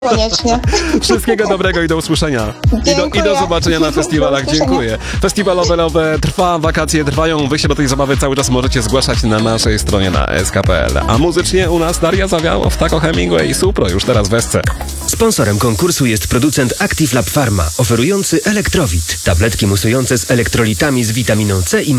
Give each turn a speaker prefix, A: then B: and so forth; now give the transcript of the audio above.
A: Koniecznie.
B: Wszystkiego dobrego i do usłyszenia. I do zobaczenia na festiwalach. Dziękuję. Festiwalowe Love trwa, wakacje trwają. Wy się do tej zabawy cały czas możecie zgłaszać na naszej stronie na sk.pl. A muzycznie u nas Daria Zawiało, Taco Hemingway i Supro już teraz w SC.
C: Sponsorem konkursu jest producent Active Lab Pharma, oferujący Elektrowit. Tabletki musujące z elektrolitami z witaminą C i